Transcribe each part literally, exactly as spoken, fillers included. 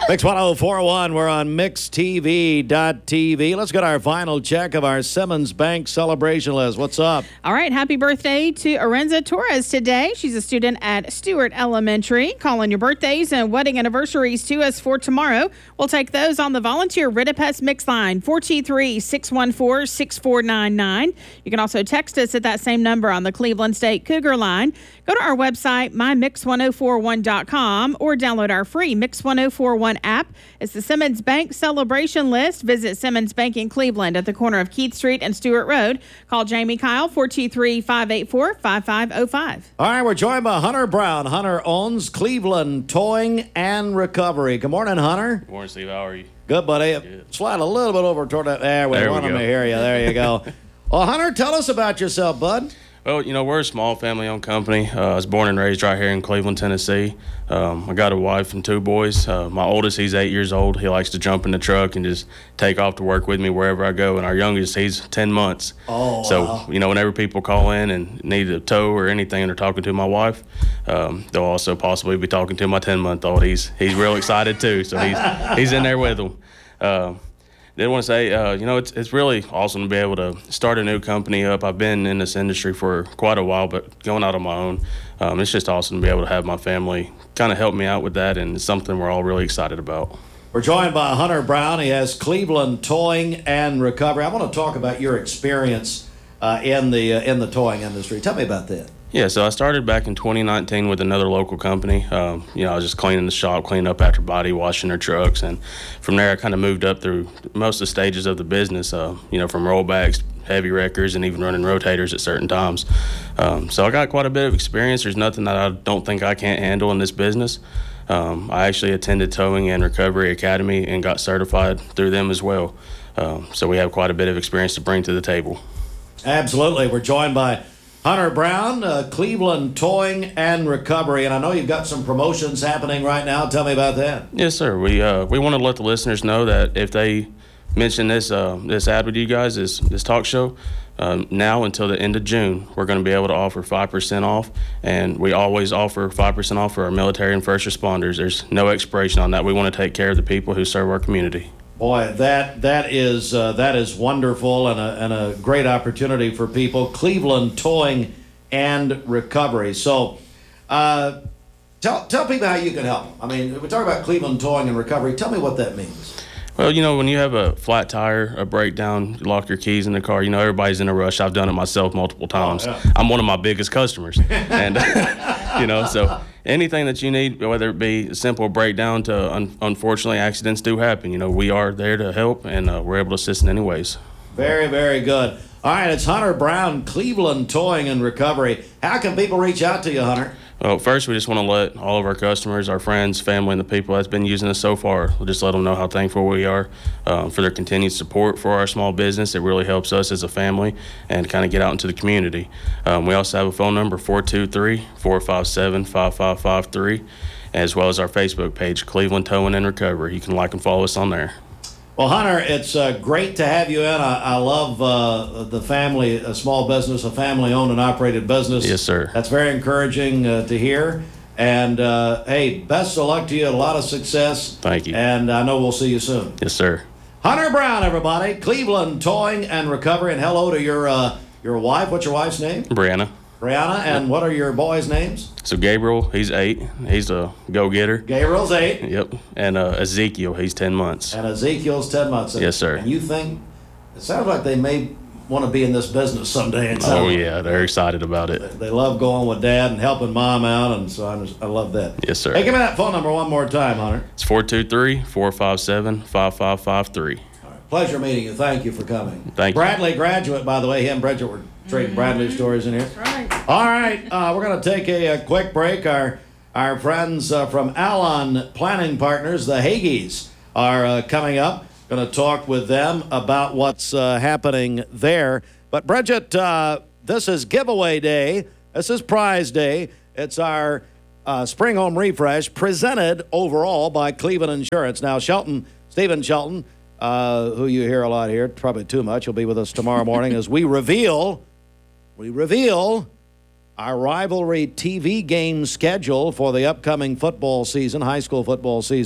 Mix one oh four point one, we're on mix t v dot t v. Let's get our final check of our Simmons Bank celebration list. What's up? All right, happy birthday to Arenza Torres today. She's a student at Stewart Elementary. Calling your birthdays and wedding anniversaries to us for tomorrow. We'll take those on the volunteer Ritapest Mix line, four two three, six one four, six four nine nine. You can also text us at that same number on the Cleveland State Cougar line. Go to our website, my mix one oh four one dot com, or download our free Mix one oh four one app. It's the Simmons Bank celebration list. Visit Simmons Bank in Cleveland at the corner of Keith Street and Stewart Road. Call Jamie Kyle, four two three, five eight four, five five oh five. All right, we're joined by Hunter Brown. Hunter owns Cleveland Towing and Recovery. Good morning, Hunter. Good morning, Steve. How are you? Good, buddy. Good. Slide a little bit over toward that. There, we There we want them go. to hear you. There you go. Well, Hunter, tell us about yourself, bud. Well, you know, we're a small family-owned company. Uh, I was born and raised right here in Cleveland, Tennessee. Um, I got a wife and two boys. Uh, my oldest, he's eight years old. He likes to jump in the truck and just take off to work with me wherever I go. And our youngest, he's ten months. Oh, So, wow. you know, whenever people call in and need a tow or anything and they're talking to my wife, um, they'll also possibly be talking to my ten-month-old. He's he's real excited, too. So he's he's in there with them. Uh, Did want to say, uh, you know, it's it's really awesome to be able to start a new company up. I've been in this industry for quite a while, but going out on my own, um, it's just awesome to be able to have my family kind of help me out with that, and it's something we're all really excited about. We're joined by Hunter Brown. He has Cleveland Towing and Recovery. I want to talk about your experience uh, in the uh, in the towing industry. Tell me about that. Yeah, so I started back in twenty nineteen with another local company. Um, you know, I was just cleaning the shop, cleaning up after body, washing their trucks, and from there I kind of moved up through most of the stages of the business, uh, you know, from rollbacks, heavy wreckers, and even running rotators at certain times. Um, so I got quite a bit of experience. There's nothing that I don't think I can't handle in this business. Um, I actually attended Towing and Recovery Academy and got certified through them as well. Um, so we have quite a bit of experience to bring to the table. Absolutely. We're joined by Hunter Brown, uh, Cleveland Towing and Recovery. And I know you've got some promotions happening right now. Tell me about that. Yes, sir. We uh, we want to let the listeners know that if they mention this uh, this ad with you guys, this this talk show, um, now until the end of June, we're going to be able to offer five percent off, and we always offer five percent off for our military and first responders. There's no expiration on that. We want to take care of the people who serve our community. Boy, that that is uh, that is wonderful and a, and a great opportunity for people. Cleveland Towing and Recovery. So uh, tell, tell people how you can help them. I mean, if we talk about Cleveland Towing and Recovery, tell me what that means. Well, you know, when you have a flat tire, a breakdown, you lock your keys in the car, you know, everybody's in a rush. I've done it myself multiple times. Oh, yeah. I'm one of my biggest customers. And, you know, so anything that you need, whether it be a simple breakdown to, un- unfortunately, accidents do happen. You know, we are there to help, and uh, we're able to assist in any ways. Very, very good. All right, it's Hunter Brown, Cleveland Towing and Recovery. How can people reach out to you, Hunter? Well, first, we just want to let all of our customers, our friends, family, and the people that's been using us so far, we'll just let them know how thankful we are um, for their continued support for our small business. It really helps us as a family and kind of get out into the community. Um, we also have a phone number, four two three, four five seven, five five five three, as well as our Facebook page, Cleveland Towing and Recovery. You can like and follow us on there. Well, Hunter, it's uh, great to have you in. I, I love uh, the family, a small business, a family-owned and operated business. Yes, sir. That's very encouraging uh, to hear. And, uh, hey, best of luck to you. A lot of success. Thank you. And I know we'll see you soon. Yes, sir. Hunter Brown, everybody. Cleveland Towing and Recovery. And hello to your uh, your wife. What's your wife's name? Brianna. Brianna. And Yep. what are your boys' names? So Gabriel, he's eight. He's a go-getter. Gabriel's eight. Yep. And uh, Ezekiel, he's ten months. And Ezekiel's ten months. Yes, sir. And you think, it sounds like they may want to be in this business someday. It Oh, sounds like yeah. They're excited about it. They love going with Dad and helping Mom out, and so I, just, I love that. Yes, sir. Hey, give me that phone number one more time, Hunter. It's four two three, four five seven, five five five three. All right. Pleasure meeting you. Thank you for coming. Thank you. Bradley graduate, by the way. He and Bridget were trading Bradley stories in here. Right. All right, uh, we're going to take a, a quick break. Our our friends uh, from Alon Planning Partners, the Hagies, are uh, coming up. Going to talk with them about what's uh, happening there. But Bridget, uh, this is giveaway day. This is prize day. It's our uh, spring home refresh presented overall by Cleveland Insurance. Now, Shelton, Stephen Shelton, uh, who you hear a lot here, probably too much. He'll be with us tomorrow morning as we reveal, we reveal our rivalry T V game schedule for the upcoming football season, high school football season.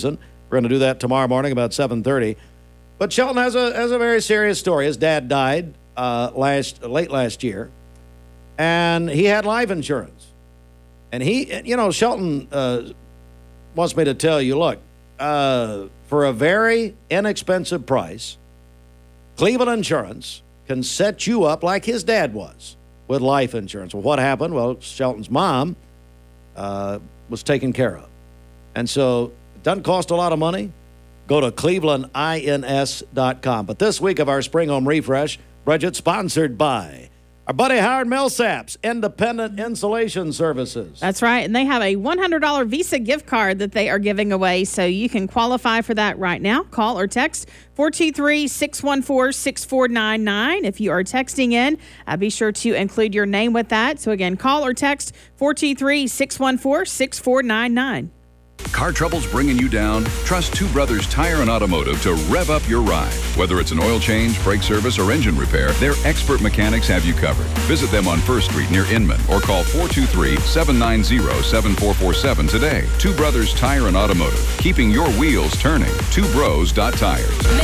We're going to do that tomorrow morning about seven thirty. But Shelton has a has a very serious story. His dad died uh, last late last year, and he had life insurance. And he, you know, Shelton uh, wants me to tell you, look, uh, for a very inexpensive price, Cleveland Insurance can set you up like his dad was with life insurance. Well, what happened? Well, Shelton's mom uh, was taken care of. And so it doesn't cost a lot of money. Go to cleveland ins dot com. But this week of our Spring Home Refresh, Bridget, sponsored by our buddy Howard Millsaps, Independent Insulation Services. That's right. And they have a one hundred dollars Visa gift card that they are giving away. So you can qualify for that right now. Call or text four two three, six one four, six four nine nine. If you are texting in, uh, be sure to include your name with that. So again, call or text four two three, six one four, six four nine nine. Car trouble's bringing you down? Trust Two Brothers Tire and Automotive to rev up your ride. Whether it's an oil change, brake service, or engine repair, their expert mechanics have you covered. Visit them on First Street near Inman or call four two three, seven nine zero, seven four four seven today. Two Brothers Tire and Automotive, keeping your wheels turning. two bros dot tires.